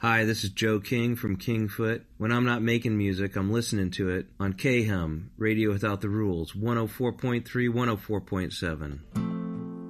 Hi, this is Joe King from Kingfoot. When I'm not making music, I'm listening to it on KHEM, Radio Without the Rules, 104.3, 104.7.